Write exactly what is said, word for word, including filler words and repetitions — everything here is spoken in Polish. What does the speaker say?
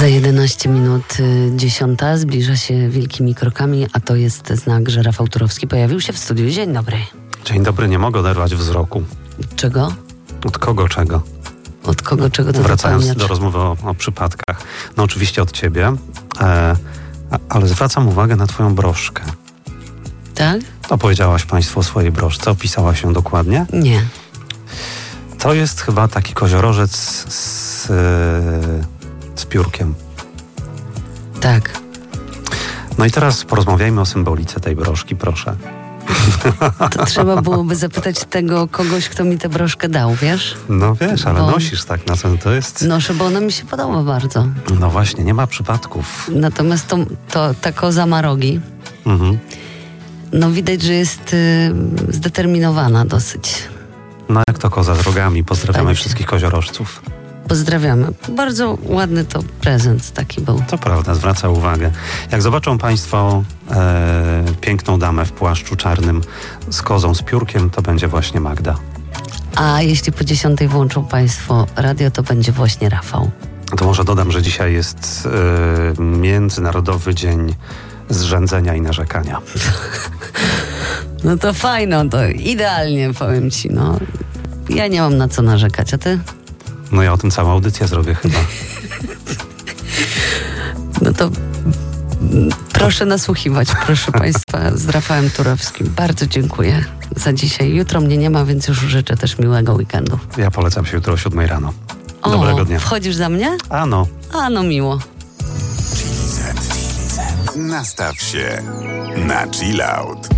Za jedenaście minut dziesiąta zbliża się wielkimi krokami, a to jest znak, że Rafał Turowski pojawił się w studiu. Dzień dobry. Dzień dobry, nie mogę oderwać wzroku. Czego? Od kogo czego? Od kogo czego to Wracając dopełniacz? do rozmowy o, o przypadkach. No oczywiście od ciebie, e, a, ale zwracam uwagę na twoją broszkę. Tak? Opowiedziałaś państwu o swojej broszce, opisałaś ją dokładnie? Nie. To jest chyba taki koziorożec z, z piórkiem. Tak. No i teraz porozmawiajmy o symbolice tej broszki, proszę. To trzeba byłoby zapytać tego kogoś, kto mi tę broszkę dał, wiesz? No wiesz, ale Bo... nosisz tak na co to jest... Noszę, bo ona mi się podoba bardzo. No właśnie, nie ma przypadków. Natomiast to, to ta koza ma rogi. Mhm. No widać, że jest y, zdeterminowana dosyć. No jak to koza z rogami. Pozdrawiamy Fajnie. wszystkich koziorożców. Pozdrawiamy. Bardzo ładny to prezent taki był. To prawda, zwraca uwagę. Jak zobaczą państwo e, piękną damę w płaszczu czarnym z kozą, z piórkiem, to będzie właśnie Magda. A jeśli po dziesiątej włączą państwo radio, to będzie właśnie Rafał. To może dodam, że dzisiaj jest e, Międzynarodowy Dzień Zrzędzenia i Narzekania. No to fajno, to idealnie, powiem ci, no. Ja nie mam na co narzekać, a ty? No ja o tym całą audycję zrobię chyba. No to proszę nasłuchiwać, proszę państwa, z Rafałem Turowskim. Bardzo dziękuję za dzisiaj. Jutro mnie nie ma, więc już życzę też miłego weekendu. Ja polecam się jutro o siódmej rano. O, Dobrego dnia. wchodzisz za mnie? Ano. A, no miło. Nastaw się na chill out.